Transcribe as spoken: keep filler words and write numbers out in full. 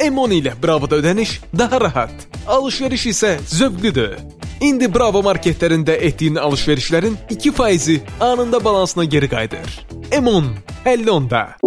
Emon ilə Bravo'da ödəniş daha rahat, alışveriş isə zövqlüdür. İndi Bravo marketlərində etdiyin alışverişlərin iki faizi anında balansına geri qayıdır. Emon, əlli onda.